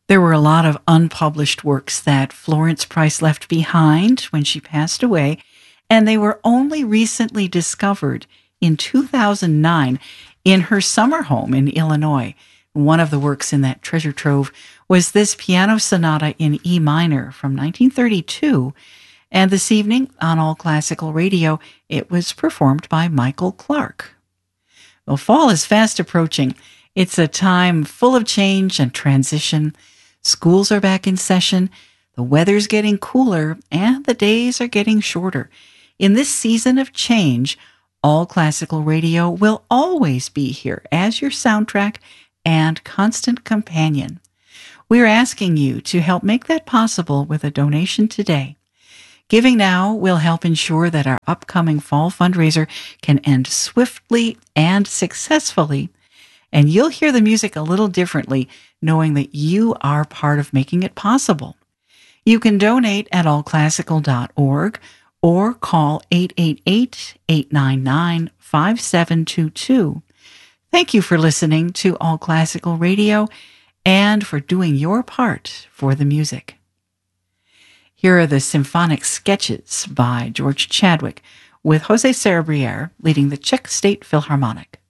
There were a lot of unpublished works that Florence Price left behind when she passed away, and they were only recently discovered in 2009 in her summer home in Illinois. One of the works in that treasure trove was this piano sonata in E minor from 1932, and this evening on All Classical Radio, it was performed by Michael Clark. Well, fall is fast approaching. It's a time full of change and transition. Schools are back in session, the weather's getting cooler, and the days are getting shorter. In this season of change, All Classical Radio will always be here as your soundtrack and constant companion. We're asking you to help make that possible with a donation today. Giving now will help ensure that our upcoming fall fundraiser can end swiftly and successfully, and you'll hear the music a little differently knowing that you are part of making it possible. You can donate at allclassical.org or call 888-899-5722. Thank you for listening to All Classical Radio and for doing your part for the music. Here are the symphonic sketches by George Chadwick with Jose Cerebriere leading the Czech State Philharmonic.